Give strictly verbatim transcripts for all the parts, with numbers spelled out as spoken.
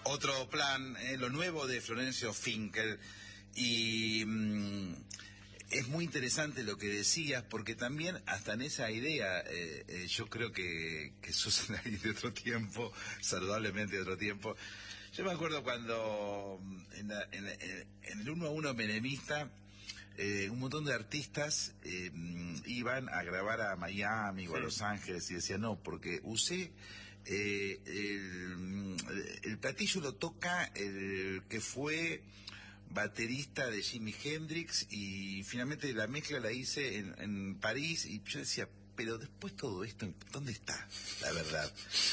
Otro plan, eh, lo nuevo de Florencio Finkel, y mmm, es muy interesante lo que decías, porque también hasta en esa idea, eh, eh, yo creo que, que sos alguien de otro tiempo, saludablemente de otro tiempo. Yo me acuerdo cuando en, la, en, la, en el uno a uno menemista, eh, un montón de artistas eh, iban a grabar a Miami sí. o a Los Ángeles y decían no, porque usé eh, el, el platillo lo toca el que fue baterista de Jimi Hendrix y finalmente la mezcla la hice en, en París y yo decía, pero después todo esto, ¿dónde está la verdad?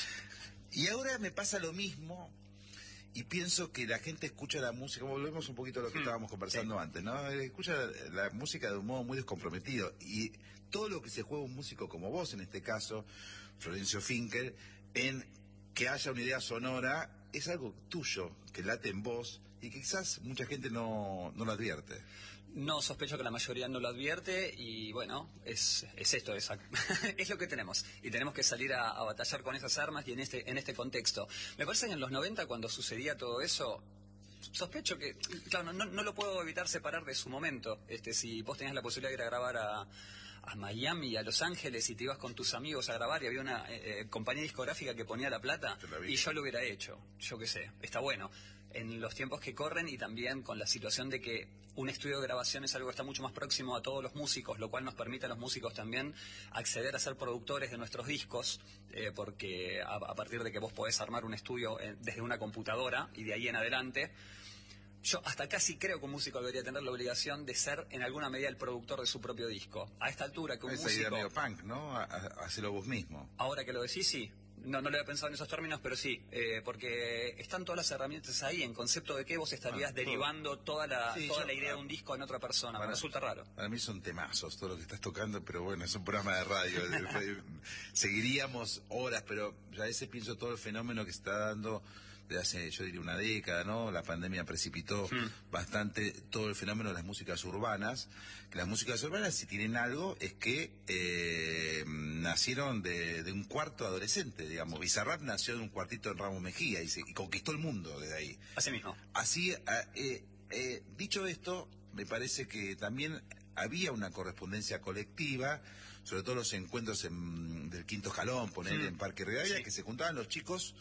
Y ahora me pasa lo mismo. Y pienso que la gente escucha la música, volvemos un poquito a lo que estábamos conversando sí. antes, ¿no? Escucha la, la música de un modo muy descomprometido. Y todo lo que se juega un músico como vos, en este caso, Florencio Finkel, en que haya una idea sonora, es algo tuyo, que late en vos, y que quizás mucha gente no, no lo advierte. No, sospecho que la mayoría no lo advierte y bueno, es, es esto, es, es lo que tenemos y tenemos que salir a, a batallar con esas armas y en este, en este contexto. Me parece que en los noventa cuando sucedía todo eso, sospecho que, claro, no, no lo puedo evitar separar de su momento. Este, si vos tenías la posibilidad de ir a grabar a, a Miami, a Los Ángeles y te ibas con tus amigos a grabar y había una eh, compañía discográfica que ponía la plata y yo lo hubiera hecho, yo qué sé, está bueno. En los tiempos que corren y también con la situación de que un estudio de grabación es algo que está mucho más próximo a todos los músicos, lo cual nos permite a los músicos también acceder a ser productores de nuestros discos, eh, porque a, a partir de que vos podés armar un estudio eh, desde una computadora y de ahí en adelante, yo hasta casi creo que un músico debería tener la obligación de ser en alguna medida el productor de su propio disco. A esta altura que un Esa músico... idea medio punk, ¿no? A, a, hacerlo vos mismo. Ahora que lo decís, sí. No, no lo había pensado en esos términos, pero sí, eh, porque están todas las herramientas ahí, en concepto de que vos estarías ah, derivando toda la sí, toda yo, la idea de un disco en otra persona, para, me resulta raro. Para mí son temazos todo lo que estás tocando, pero bueno, es un programa de radio, seguiríamos horas, pero ya a veces pienso todo el fenómeno que se está dando de hace, yo diría, una década, ¿no? La pandemia precipitó hmm. bastante todo el fenómeno de las músicas urbanas, que las músicas urbanas, si tienen algo, es que eh, nacieron de, de un cuarto adolescente, digamos. Bizarrap nació de un cuartito en Ramos Mejía y, se, y conquistó el mundo desde ahí. Así mismo. Así, eh, eh, dicho esto, me parece que también había una correspondencia colectiva, sobre todo los encuentros en, del Quinto Escalón, poner hmm. en Parque Rivadavia, sí. que se juntaban los chicos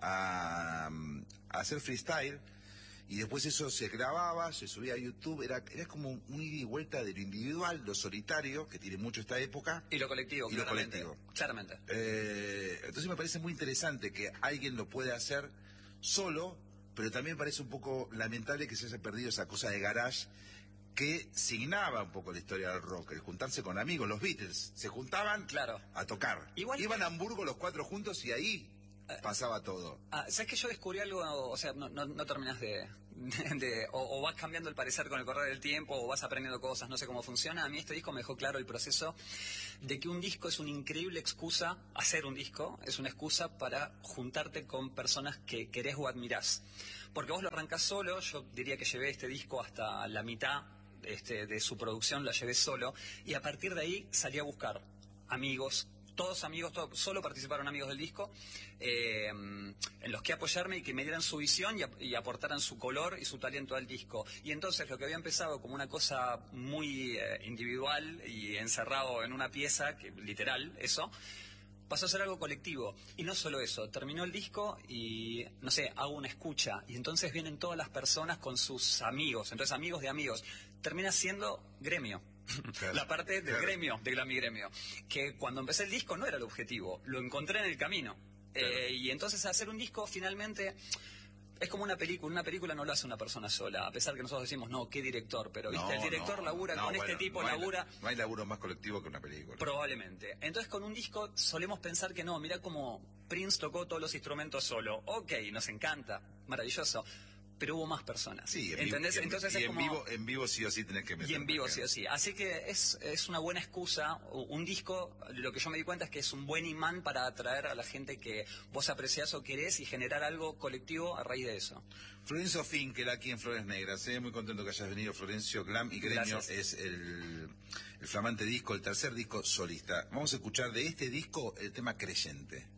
a, a hacer freestyle y después eso se grababa, se subía a YouTube, era, era como un ida y vuelta de lo individual, lo solitario, que tiene mucho esta época, y lo colectivo, y lo colectivo. Claramente. Eh, entonces me parece muy interesante que alguien lo pueda hacer solo, pero también me parece un poco lamentable que se haya perdido esa cosa de garage que signaba un poco la historia del rock, el juntarse con amigos. Los Beatles se juntaban claro. a tocar. Igual iban que... a Hamburgo los cuatro juntos y ahí pasaba todo. Ah, ¿sabes que yo descubrí algo? O sea, no, no, no terminas de... de, de o, o vas cambiando el parecer con el correr del tiempo, o vas aprendiendo cosas, no sé cómo funciona. A mí este disco me dejó claro el proceso de que un disco es una increíble excusa, hacer un disco, es una excusa para juntarte con personas que querés o admirás. Porque vos lo arrancás solo, yo diría que llevé este disco hasta la mitad este, de su producción, la llevé solo, y a partir de ahí salí a buscar amigos, todos amigos, todos, solo participaron amigos del disco, eh, en los que apoyarme y que me dieran su visión y, y aportaran su color y su talento al disco. Y entonces lo que había empezado como una cosa muy eh, individual y encerrado en una pieza, que literal, eso, pasó a ser algo colectivo. Y no solo eso, terminó el disco y, no sé, hago una escucha. Y entonces vienen todas las personas con sus amigos, entonces amigos de amigos. Termina siendo gremio. Claro, la parte del claro. gremio, de Glami Gremio, que cuando empecé el disco no era el objetivo, lo encontré en el camino. Claro. Eh, y entonces hacer un disco finalmente es como una película, una película no lo hace una persona sola, a pesar que nosotros decimos, no, qué director, pero ¿viste? No, el director no, labura no, con bueno, este tipo, no labura... Hay, no hay laburo más colectivo que una película. Probablemente. Entonces con un disco solemos pensar que no, mirá cómo Prince tocó todos los instrumentos solo. Ok, nos encanta, maravilloso. Pero hubo más personas. Sí, en ¿entendés? Vivo, Entonces y es en, como... vivo, en vivo sí o sí tenés que meter. Y en vivo sí o sí. Así que es, es una buena excusa. Un disco, lo que yo me di cuenta es que es un buen imán para atraer a la gente que vos apreciás o querés y generar algo colectivo a raíz de eso. Florencio Finkel aquí en Flores Negras. Eh, muy contento que hayas venido, Florencio. Glam y Gremio Gracias. Es el, el flamante disco, el tercer disco solista. Vamos a escuchar de este disco el tema Creyente.